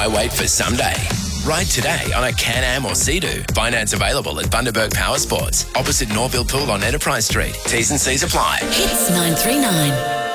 Why wait for someday? Ride today on a Can-Am or Sea-Doo. Finance available at Bundaberg Power Sports, opposite Norville Pool on Enterprise Street. T's and C's apply. Hits 939.